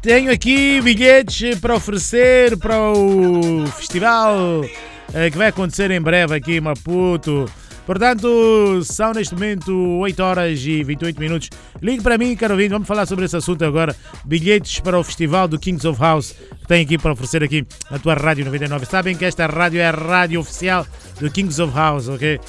Tenho aqui bilhetes para oferecer para o festival que vai acontecer em breve aqui em Maputo. Portanto, são neste momento 8 horas e 28 minutos. Ligue para mim, caro ouvinte, vamos falar sobre esse assunto agora. Bilhetes para o festival do Kings of House que tem aqui para oferecer aqui na tua Rádio 99. Sabem que esta rádio é a rádio oficial do Kings of House, ok?